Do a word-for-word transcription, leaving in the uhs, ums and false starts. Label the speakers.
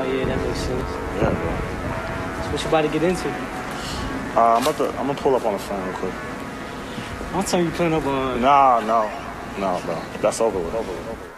Speaker 1: yeah, that makes sense.
Speaker 2: Yeah, bro.
Speaker 1: So what you about to get into?
Speaker 2: Uh, I'm about to. I'm gonna pull up on the phone real quick.
Speaker 1: I'll tell you putting up on.
Speaker 2: Nah, no, no, bro. That's over with. Over with. Over with.